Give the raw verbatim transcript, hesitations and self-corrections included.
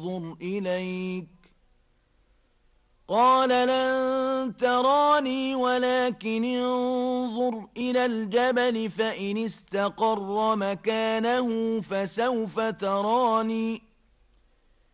انظر إليك قال لن تراني ولكن انظر إلى الجبل فإن استقر مكانه فسوف تراني